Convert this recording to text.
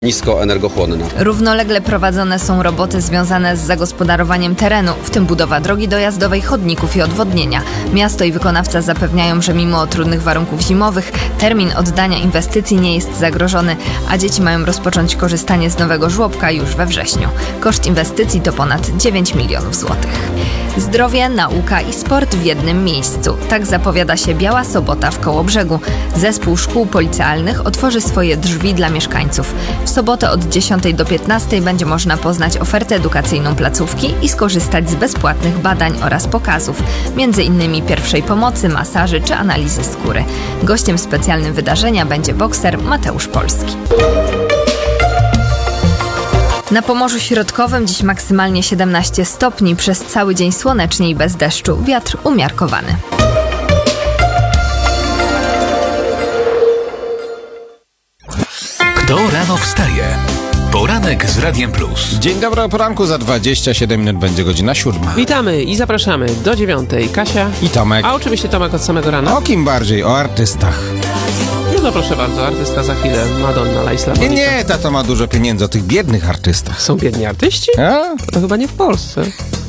niskoenergochłonna. Równolegle prowadzone są roboty związane z zagospodarowaniem terenu, w tym budowa drogi dojazdowej, chodników i odwodnienia. Miasto i wykonawca zapewniają, że mimo trudnych warunków zimowych termin oddania inwestycji nie jest zagrożony, a dzieci mają rozpocząć korzystanie z nowego żłobka już we wrześniu. Koszt inwestycji to ponad 9 milionów złotych. Zdrowie, nauka i sport w jednym miejscu. Tak zapowiada się Biała Sobota w Kołobrzegu. Zespół szkół policealnych otworzy swoje drzwi dla mieszkańców. W sobotę od 10 do 15 będzie można poznać ofertę edukacyjną placówki i skorzystać z bezpłatnych badań oraz pokazów, m.in. pierwszej pomocy, masaży czy analizy skóry. Gościem specjalnym wydarzenia będzie bokser Mateusz Polski. Na Pomorzu Środkowym dziś maksymalnie 17 stopni, przez cały dzień słonecznie i bez deszczu, wiatr umiarkowany. Kto rano wstaje? Poranek z Radiem Plus. Dzień dobry, o poranku, za 27 minut będzie godzina 7. Witamy i zapraszamy do 9. Kasia I Tomek. A oczywiście Tomek od samego rana. O kim bardziej? O artystach. No proszę bardzo, artysta za chwilę, Madonna, La Isla Bonita. Nie, tato ma dużo pieniędzy, o tych biednych artystach. Są biedni artyści? A? To chyba nie w Polsce.